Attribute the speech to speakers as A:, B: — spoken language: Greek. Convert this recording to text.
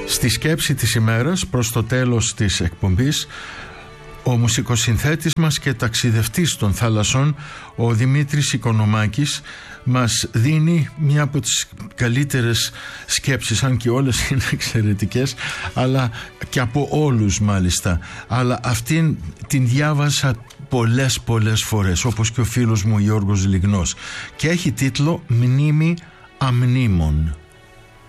A: Στη σκέψη της ημέρας, προς το τέλος της εκπομπής, ο μουσικοσυνθέτης μας και ταξιδευτής των θάλασσων, ο Δημήτρης Οικονομάκης, μας δίνει μια από τις καλύτερες σκέψεις, αν και όλες είναι εξαιρετικές, αλλά και από όλους μάλιστα, αλλά αυτήν την διάβασα πολλές φορές, όπως και ο φίλος μου Γιώργος Λιγνός, και έχει τίτλο «Μνήμη αμνήμων».